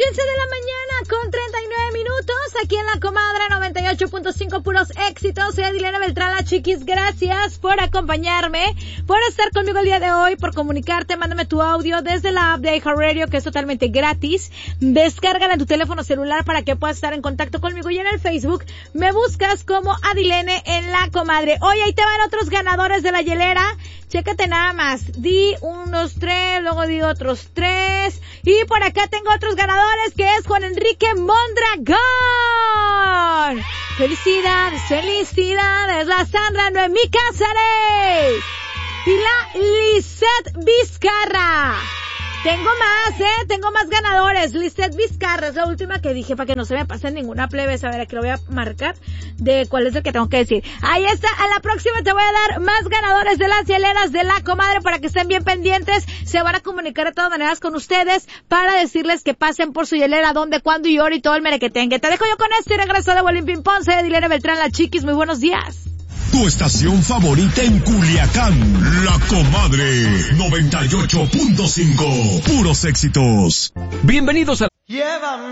15 de la mañana con 39 minutos, aquí en La Comadre 98.5, puros éxitos. Soy Adilena Beltrán, la Chiquis. Gracias por acompañarme, por estar conmigo el día de hoy, por comunicarte. Mándame tu audio desde la app de iHeartRadio, que es totalmente gratis. Descárgala en tu teléfono celular para que puedas estar en contacto conmigo. Y en el Facebook me buscas como Adilene en La Comadre. Hoy ahí te van otros ganadores de la hielera. Chécate nada más. Di unos 3, luego di otros 3. Y por acá tengo otros ganadores, que es Juan Enrique Mondragón. Felicidades, felicidades. La Sandra Noemí Cáceres. Y la Lisette Vizcarra. Tengo más ganadores. Lisette Vizcarra es la última que dije para que no se me pase ninguna plebe. A ver, aquí lo voy a marcar de cuál es el que tengo que decir. Ahí está. A la próxima te voy a dar más ganadores de las hieleras de La Comadre para que estén bien pendientes. Se van a comunicar de todas maneras con ustedes para decirles que pasen por su hielera, dónde, cuándo y hora y todo el merequetengue. Te dejo yo con esto y regreso de Bolín Ping Pong. Soy Adilena Beltrán, la Chiquis. Muy buenos días. Tu estación favorita en Culiacán, La Comadre 98.5. Puros éxitos. Bienvenidos a